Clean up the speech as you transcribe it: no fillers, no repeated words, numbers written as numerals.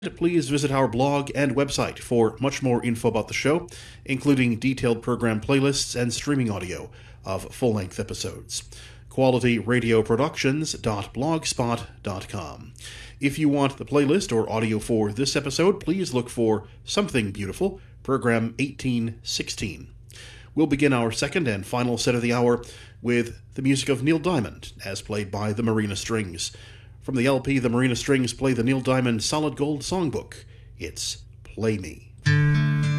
Please visit our blog and website for much more info about the show, including detailed program playlists and streaming audio of full-length episodes. qualityradioproductions.blogspot.com. If you want the playlist or audio for this episode, please look for Something Beautiful, program 1816. We'll begin our second and final set of the hour with the music of Neil Diamond, as played by the Marina Strings. From the LP, the Marina Strings play the Neil Diamond Solid Gold Songbook. It's Play Me.